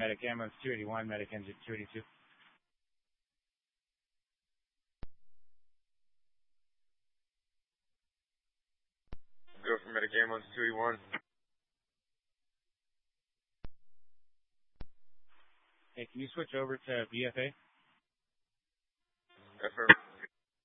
Medic ambulance 281, medic engine 282. Go for medic ambulance 281. Hey, can you switch over to BFA? Affirmative.